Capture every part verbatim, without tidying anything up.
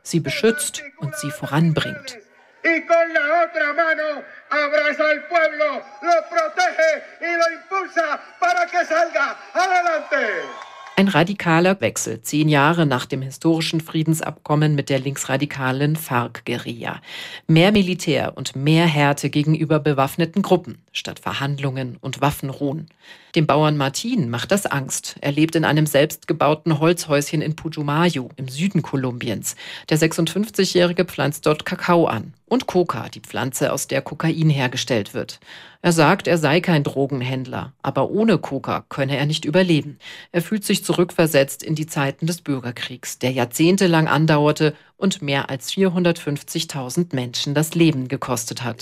sie beschützt und sie voranbringt. Ein radikaler Wechsel, zehn Jahre nach dem historischen Friedensabkommen mit der linksradikalen FARC-Guerilla. Mehr Militär und mehr Härte gegenüber bewaffneten Gruppen, statt Verhandlungen und Waffenruhen. Dem Bauern Martin macht das Angst. Er lebt in einem selbstgebauten Holzhäuschen in Putumayo im Süden Kolumbiens. Der sechsundfünfzigjährige pflanzt dort Kakao an und Coca, die Pflanze, aus der Kokain hergestellt wird. Er sagt, er sei kein Drogenhändler, aber ohne Coca könne er nicht überleben. Er fühlt sich zurückversetzt in die Zeiten des Bürgerkriegs, der jahrzehntelang andauerte und mehr als vierhundertfünfzigtausend Menschen das Leben gekostet hat.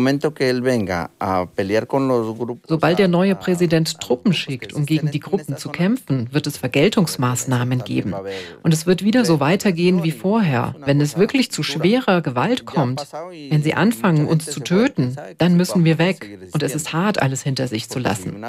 Sobald der neue Präsident Truppen schickt, um gegen die Gruppen zu kämpfen, wird es Vergeltungsmaßnahmen geben. Und es wird wieder so weitergehen wie vorher. Wenn es wirklich zu schwerer Gewalt kommt, wenn sie anfangen, uns zu töten, dann müssen wir weg. Und es ist hart, alles hinter sich zu lassen.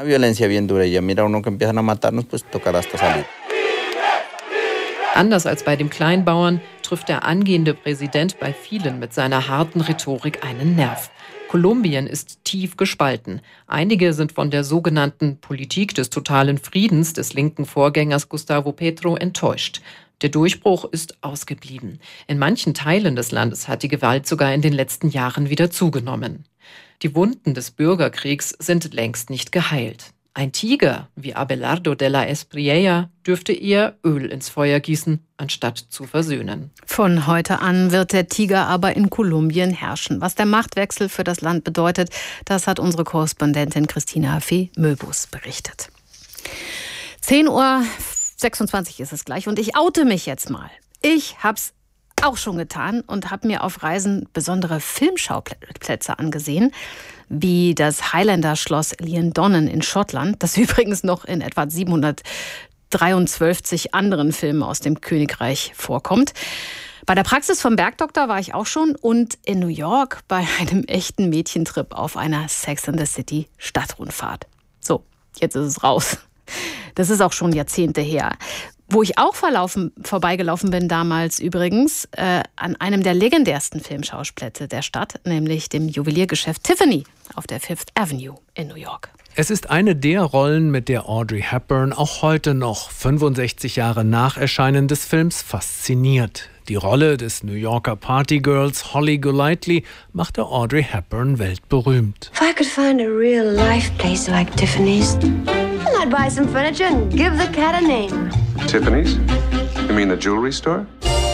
Anders als bei dem Kleinbauern trifft der angehende Präsident bei vielen mit seiner harten Rhetorik einen Nerv. Kolumbien ist tief gespalten. Einige sind von der sogenannten Politik des totalen Friedens des linken Vorgängers Gustavo Petro enttäuscht. Der Durchbruch ist ausgeblieben. In manchen Teilen des Landes hat die Gewalt sogar in den letzten Jahren wieder zugenommen. Die Wunden des Bürgerkriegs sind längst nicht geheilt. Ein Tiger wie Abelardo de la Espriella dürfte eher Öl ins Feuer gießen, anstatt zu versöhnen. Von heute an wird der Tiger aber in Kolumbien herrschen. Was der Machtwechsel für das Land bedeutet, das hat unsere Korrespondentin Christina Fee-Möbus berichtet. zehn Uhr sechsundzwanzig ist es gleich und ich oute mich jetzt mal. Ich hab's auch schon getan und habe mir auf Reisen besondere Filmschauplätze angesehen, wie das Highlander-Schloss Llandonnan in Schottland, das übrigens noch in etwa siebenhundertdreiundzwanzig anderen Filmen aus dem Königreich vorkommt. Bei der Praxis vom Bergdoktor war ich auch schon und in New York bei einem echten Mädchentrip auf einer Sex and the City Stadtrundfahrt. So, jetzt ist es raus. Das ist auch schon Jahrzehnte her. Wo ich auch verlaufen, vorbeigelaufen bin damals übrigens, äh, an einem der legendärsten Filmschauplätze der Stadt, nämlich dem Juweliergeschäft Tiffany auf der Fifth Avenue in New York. Es ist eine der Rollen, mit der Audrey Hepburn auch heute noch, fünfundsechzig Jahre nach Erscheinen des Films, fasziniert. Die Rolle des New Yorker Partygirls Holly Golightly machte Audrey Hepburn weltberühmt. If I could find a real life place like Tiffany's, I'd buy some furniture and give the cat a name. Tiffany's? You mean the jewelry store?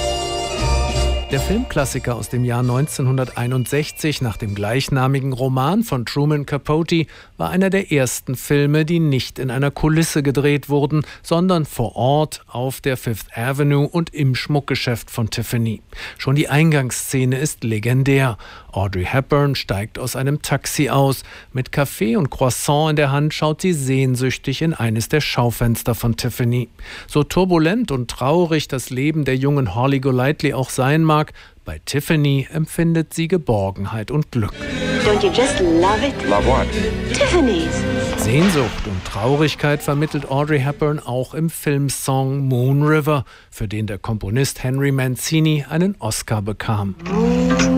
Der Filmklassiker aus dem Jahr neunzehnhunderteinundsechzig nach dem gleichnamigen Roman von Truman Capote war einer der ersten Filme, die nicht in einer Kulisse gedreht wurden, sondern vor Ort auf der Fifth Avenue und im Schmuckgeschäft von Tiffany. Schon die Eingangsszene ist legendär. Audrey Hepburn steigt aus einem Taxi aus. Mit Kaffee und Croissant in der Hand schaut sie sehnsüchtig in eines der Schaufenster von Tiffany. So turbulent und traurig das Leben der jungen Holly Golightly auch sein mag, bei Tiffany empfindet sie Geborgenheit und Glück. Don't you just love it? Love what? Tiffany's. Sehnsucht und Traurigkeit vermittelt Audrey Hepburn auch im Filmsong Moon River, für den der Komponist Henry Mancini einen Oscar bekam.